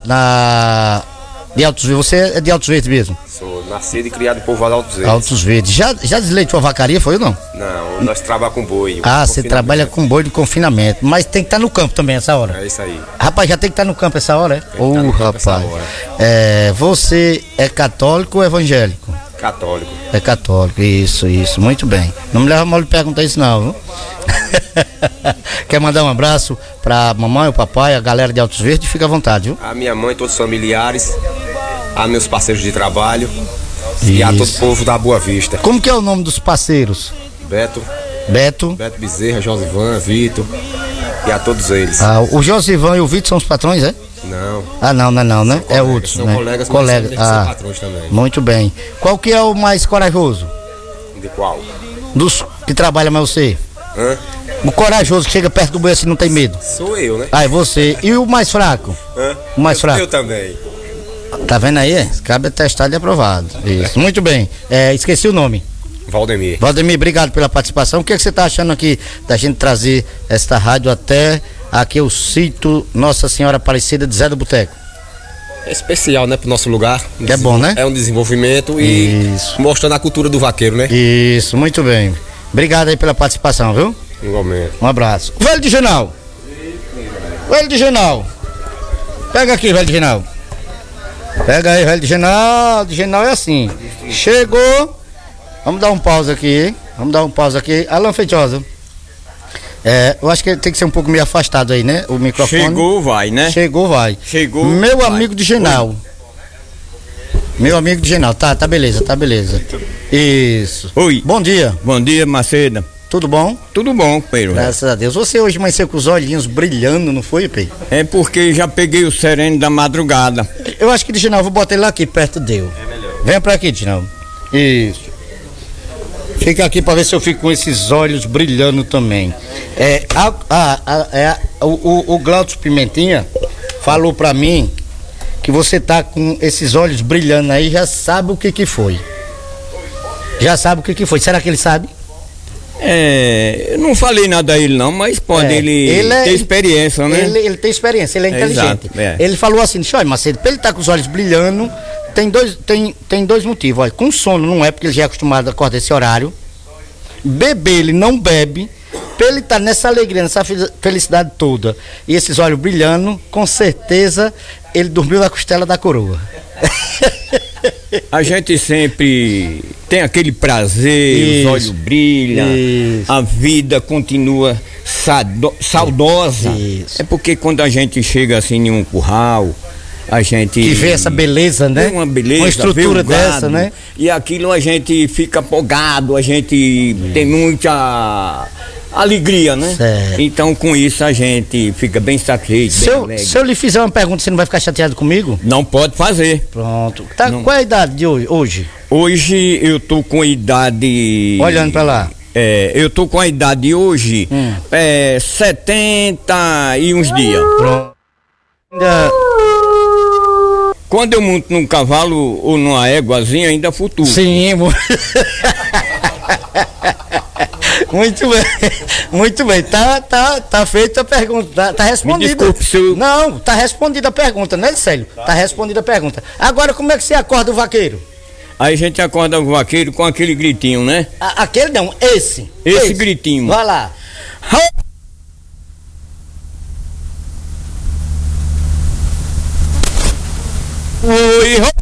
de Altos Verdes. Você é de Altos Verdes mesmo? Sou nascido e criado em povoado Altos Verdes. Altos Verdes. Já desleitou a vacaria, foi ou não? Não, nós trabalhamos com boi. Você trabalha com boi de confinamento. Mas tem que estar no campo também essa hora. É isso aí. Rapaz, já tem que estar no campo essa hora, é? Rapaz. Você é católico ou evangélico? Católico. É católico, isso, muito bem. Não me leva mal de perguntar isso não, viu? Quer mandar um abraço pra mamãe, o papai, a galera de Altos Verdes? Fica à vontade, viu? A minha mãe, todos os familiares, a meus parceiros de trabalho e a todo o povo da Boa Vista. Como que é o nome dos parceiros? Beto Bezerra, Josivan, Vitor e a todos eles. O Josivan e o Vitor são os patrões, é? Não. Não, né? É outro, são né? colegas, mas são patrões também. Muito bem. Qual que é o mais corajoso? De qual? Dos que trabalham mais você? Hã? O corajoso que chega perto do boi assim não tem medo? Sou eu, né? É você. E o mais fraco? Hã? O mais fraco? Eu também. Tá vendo aí? Esse cabo é testado e aprovado. Isso, muito bem. Esqueci o nome. Valdemir, obrigado pela participação. O que você tá achando aqui da gente trazer esta rádio até aqui o sítio Nossa Senhora Aparecida de Zé do Boteco? É especial, né, pro nosso lugar. É bom, né? É um desenvolvimento e mostrando a cultura do vaqueiro, né? Isso, muito bem. Obrigado aí pela participação, viu? Igualmente. Um abraço. Velho de Genal. Pega aqui, velho de Genal. Pega aí, velho de Genal. De Genal é assim. Chegou. Vamos dar um pause aqui, hein? Alan Feitosa. Eu acho que tem que ser um pouco meio afastado aí, né? O microfone. Chegou, vai, né? Chegou, meu amigo de Genal. Tá beleza. Isso. Oi. Bom dia. Bom dia, Macedo. Tudo bom? Tudo bom, Pedro. Graças a Deus. Você hoje amanheceu com os olhinhos brilhando, não foi, Pedro? É porque já peguei o sereno da madrugada. Eu acho que de Genal, vou botar ele aqui perto dele. É melhor. Venha pra aqui, Genal. Isso. Fica aqui para ver se eu fico com esses olhos brilhando também. O Glaucio Pimentinha falou para mim que você tá com esses olhos brilhando aí, já sabe o que foi. Será que ele sabe? Eu não falei nada a ele não, mas pode ele ter experiência, né? Ele tem experiência, ele é inteligente. Exato, Ele falou assim, olha, Macedo, pra ele estar com os olhos brilhando, tem dois motivos. Olha, com sono não é, porque ele já é acostumado a acordar esse horário. Beber, ele não bebe. Pra ele estar nessa alegria, nessa felicidade toda, e esses olhos brilhando, com certeza ele dormiu na costela da coroa. A gente sempre tem aquele prazer, os olhos brilham, a vida continua saudosa. Isso. É porque quando a gente chega assim em um curral, a gente que vê essa beleza, né? Uma beleza, uma estrutura vê o gado, dessa, né? E aquilo a gente fica empolgado, a gente tem muita alegria, né? Certo. Então com isso a gente fica bem satisfeito, bem alegre. Se eu lhe fizer uma pergunta, você não vai ficar chateado comigo? Não pode fazer. Pronto. Qual é a idade de hoje? Hoje eu tô com a idade... Olhando pra lá. Eu tô com a idade hoje, 70 e uns dias. Pronto. Quando eu monto num cavalo ou numa éguazinha, ainda futuro. Sim, muito bem, tá feita a pergunta, tá respondida. Me desculpe, senhor. Não, tá respondida a pergunta, né, Célio? Tá respondida a pergunta. Agora, como é que você acorda o vaqueiro? Aí a gente acorda o vaqueiro com aquele gritinho, né? Aquele não, esse gritinho. Vai lá. Oi,